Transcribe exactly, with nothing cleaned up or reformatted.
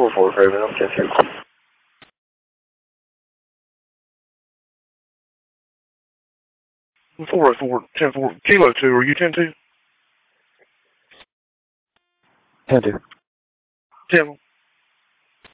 Four four five now. Ten ten. Four four ten four. Kilo two. Are you ten two? Ten two. Ten.